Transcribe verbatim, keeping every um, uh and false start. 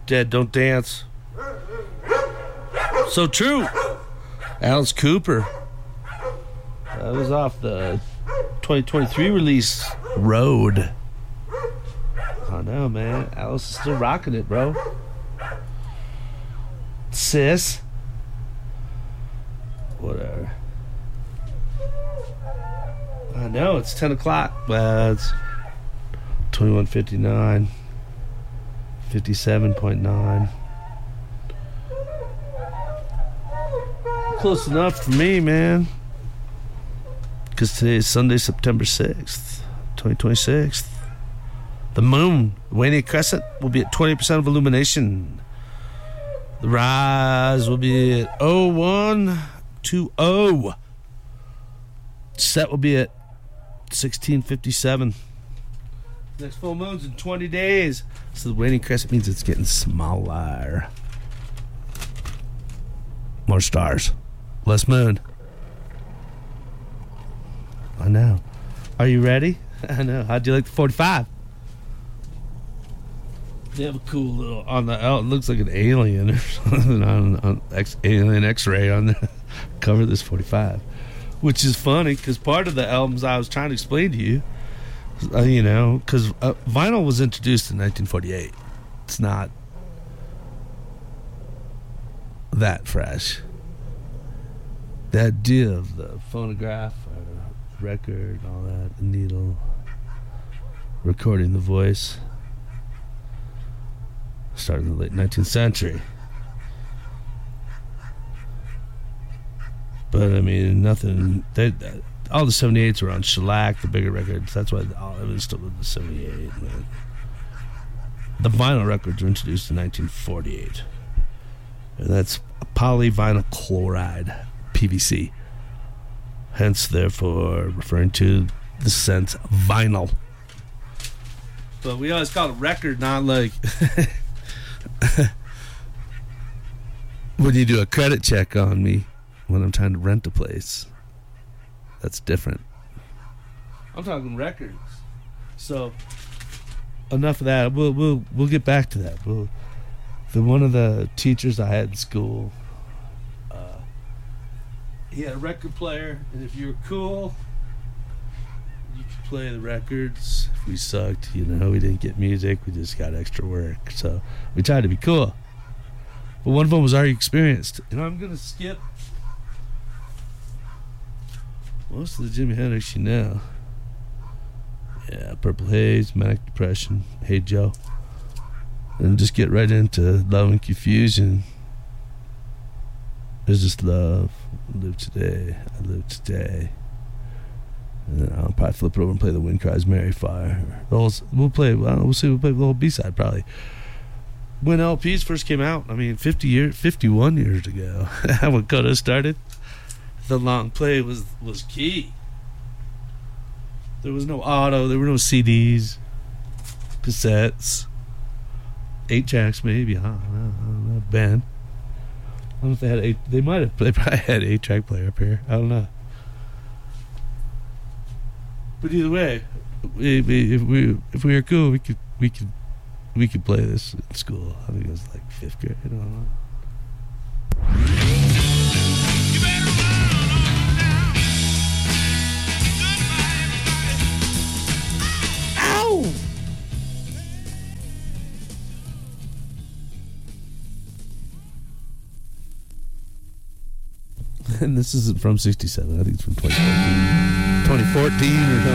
Dead Don't Dance. So true. Alice Cooper. That was off the twenty twenty-three release, Road. I know, man. Alice is still rocking it, bro. Sis. Whatever. I know, it's ten o'clock. Well, it's twenty-one fifty-nine. fifty-seven point nine. Close enough for me, man. Because today is Sunday, September sixth, twenty twenty-six. The moon, waning crescent, will be at twenty percent of illumination. The rise will be at oh one twenty. Set will be at sixteen fifty-seven. Next full moon's in twenty days. So the waning crescent means it's getting smaller. More stars. Less moon. I know. Are you ready? I know. How'd you like the forty-five? They have a cool little on the oh, it looks like an alien or something on, on X, alien X-ray on the cover of this forty-five, which is funny because part of the albums I was trying to explain to you, uh, you know, because uh, vinyl was introduced in nineteen forty-eight. It's not that fresh. The idea of the phonograph or record and all that, the needle, recording the voice, started in the late nineteenth century. But I mean, nothing. They, all the seventy-eights were on shellac, the bigger records. That's why all it was still with the seventy-eight. Man. The vinyl records were introduced in nineteen forty-eight, and that's polyvinyl chloride, P V C. Hence, therefore, referring to the sense vinyl. But we always call it record, not like when you do a credit check on me when I'm trying to rent a place. That's different. I'm talking records. So enough of that. We'll we'll we'll get back to that. We'll, the one of the teachers I had in school, uh, he had a record player, and if you were cool, you could play the records. If we sucked, you know, we didn't get music, we just got extra work. So we tried to be cool. But one of them was already experienced. And I'm going to skip most of the Jimi Hendrix you know. Yeah, Purple Haze, Manic Depression, Hey Joe. And just get right into Love and Confusion. There's just love. I live today. I live today. And then I'll probably flip it over and play The Wind Cries Mary Fire. The whole, we'll play, well, we'll see, we'll play the whole B-side probably. When L Ps first came out, I mean, fifty years, fifty-one years ago, when Coda started, the long play was, was key. There was no auto, there were no C Ds, cassettes, eight tracks maybe, I don't know, I don't know, Ben. I don't know if they had eight, they might have, they probably had eight track player up here, I don't know. But either way, we, we, if we if we were cool, we could we could we could play this in school. I think it was like fifth grade, I don't know. Ow! And this isn't from sixty-seven. I think it's from twenty fourteen. twenty fourteen or something.